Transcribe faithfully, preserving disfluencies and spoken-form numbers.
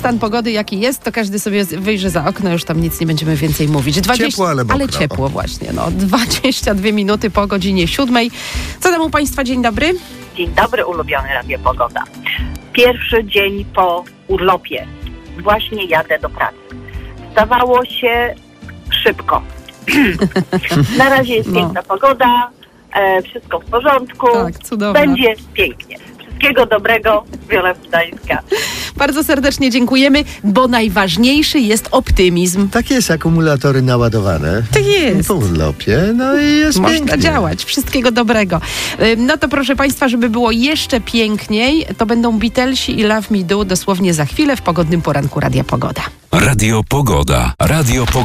stan pogody jaki jest, to każdy sobie wyjrzy za okno, już tam nic nie będziemy więcej mówić. dwadzieścia, ciepło, ale mokro. Ale ciepło właśnie, no. dwadzieścia dwie minuty po godzinie siódmej. Co tam u Państwa? Dzień dobry. Dzień dobry, ulubiony Radio Pogoda. Pierwszy dzień po urlopie. Właśnie jadę do pracy. Stawało się szybko. Na razie jest No. piękna pogoda, e, wszystko w porządku. Tak, cudownie. Będzie pięknie. Wszystkiego dobrego, Wiola Gdańska. Bardzo serdecznie dziękujemy, bo najważniejszy jest optymizm. Tak jest, akumulatory naładowane. Tak jest. Po urlopie, no i jest Można pięknie. działać. Wszystkiego dobrego. Ym, No to proszę Państwa, żeby było jeszcze piękniej, to będą Beatlesi i Love Me Do dosłownie za chwilę w pogodnym poranku Radia Pogoda. Radio Pogoda. Radio Pogoda.